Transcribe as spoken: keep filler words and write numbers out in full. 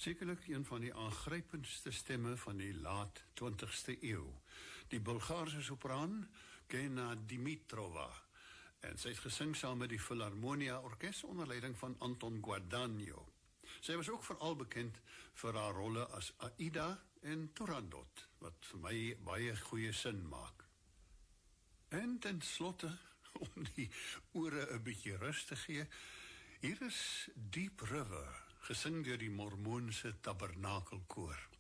Sekerlik een van die aangrypendste stemme van die laat twintigste eeu. Die Bulgaarse sopraan Gena Dimitrova. En sy het gesing saam met die Philharmonia Orkes onder leiding van Anton Guadagno. Sy was ook veral bekend vir haar rolle as Aida en Turandot, wat vir my baie goeie sin maak. En ten slotte, om die ore 'n bietjie rus te gee, hier is Deep River, gesing deur die Mormoonse Tabernakelkoor.